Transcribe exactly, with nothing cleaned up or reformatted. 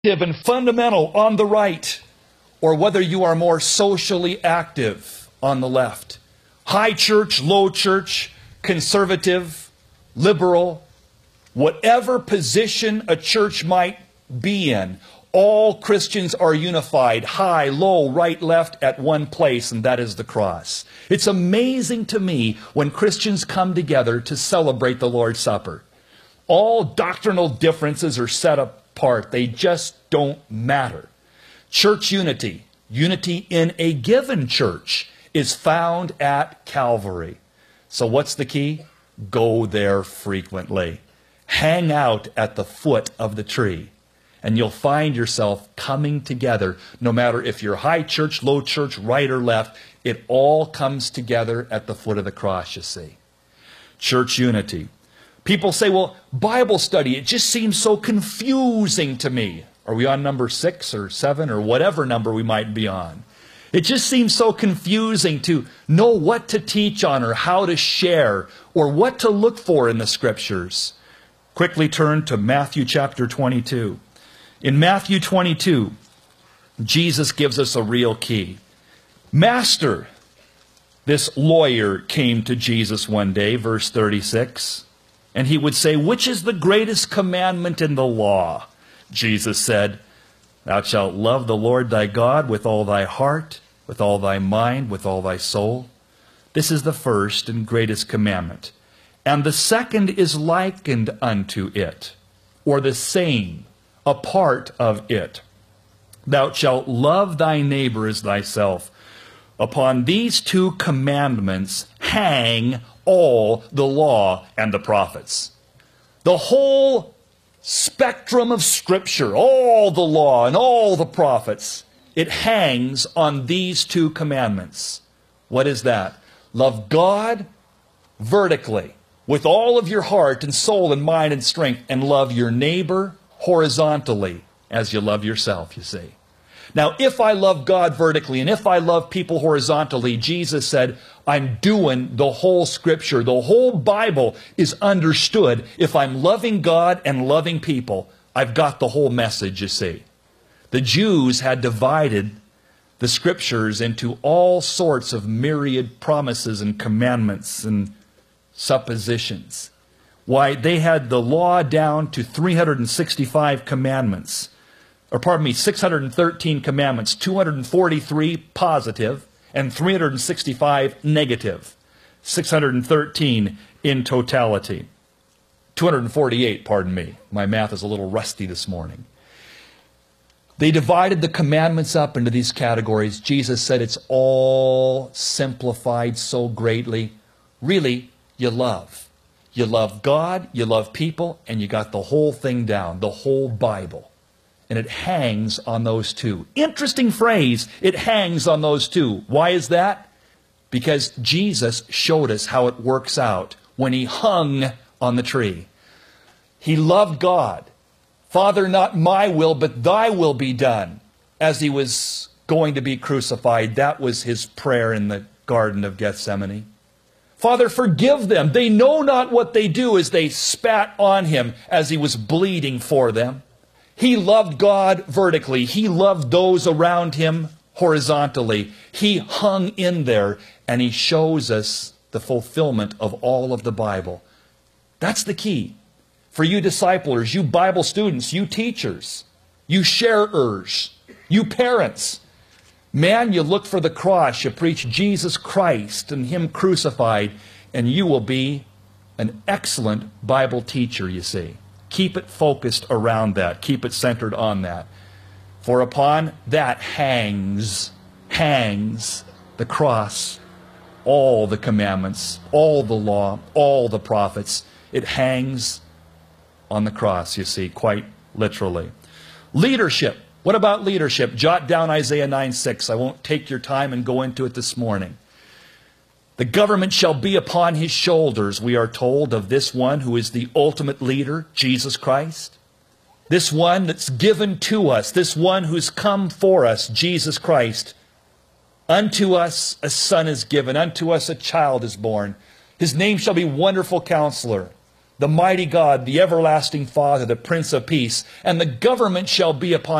and fundamental on the right, or whether you are more socially active on the left. High church, low church, conservative, liberal, whatever position a church might be in, all Christians are unified, high, low, right, left, at one place, and that is the cross. It's amazing to me when Christians come together to celebrate the Lord's Supper. All doctrinal differences are set apart. They just don't matter. Church unity, unity in a given church, is found at Calvary. So what's the key? Go there frequently. Hang out at the foot of the tree. And you'll find yourself coming together, no matter if you're high church, low church, right or left, it all comes together at the foot of the cross, you see. Church unity. People say, well, Bible study, it just seems so confusing to me. Are we on number six or seven or whatever number we might be on? It just seems so confusing to know what to teach on or how to share or what to look for in the Scriptures. Quickly turn to Matthew chapter twenty-two. In Matthew twenty-two, Jesus gives us a real key. Master, this lawyer came to Jesus one day, verse thirty-six, and he would say, which is the greatest commandment in the law? Jesus said, thou shalt love the Lord thy God with all thy heart, with all thy mind, with all thy soul. This is the first and greatest commandment. And the second is likened unto it, or the same, a part of it. Thou shalt love thy neighbor as thyself. Upon these two commandments hang all the law and the prophets. The whole spectrum of Scripture, all the law and all the prophets, it hangs on these two commandments. What is that? Love God vertically, with all of your heart and soul and mind and strength, and love your neighbor horizontally as you love yourself, you see. Now, if I love God vertically and if I love people horizontally, Jesus said, I'm doing the whole Scripture. The whole Bible is understood. If I'm loving God and loving people, I've got the whole message, you see. The Jews had divided the Scriptures into all sorts of myriad promises and commandments and suppositions. Why, they had the law down to three hundred sixty-five commandments. Or pardon me, six hundred thirteen commandments, two hundred forty-three positive and three hundred sixty-five negative. six hundred thirteen in totality. two hundred forty-eight, pardon me. My math is a little rusty this morning. They divided the commandments up into these categories. Jesus said it's all simplified so greatly. Really, you love. You love God, you love people, and you got the whole thing down, the whole Bible. And it hangs on those two. Interesting phrase, it hangs on those two. Why is that? Because Jesus showed us how it works out when he hung on the tree. He loved God. Father, not my will, but thy will be done. As he was going to be crucified, that was his prayer in the Garden of Gethsemane. Father, forgive them. They know not what they do, as they spat on him as he was bleeding for them. He loved God vertically. He loved those around him horizontally. He hung in there, and he shows us the fulfillment of all of the Bible. That's the key. For you disciplers, you Bible students, you teachers, you sharers, you parents, man, you look for the cross, you preach Jesus Christ and him crucified, and you will be an excellent Bible teacher, you see. Keep it focused around that. Keep it centered on that. For upon that hangs, hangs the cross, all the commandments, all the law, all the prophets. It hangs on the cross, you see, quite literally. Leadership. What about leadership? Jot down Isaiah nine six. I won't take your time and go into it this morning. The government shall be upon his shoulders, we are told, of this one who is the ultimate leader, Jesus Christ. This one that's given to us, this one who's come for us, Jesus Christ. Unto us a son is given, unto us a child is born. His name shall be Wonderful Counselor, the mighty God, the everlasting Father, the Prince of Peace, and the government shall be upon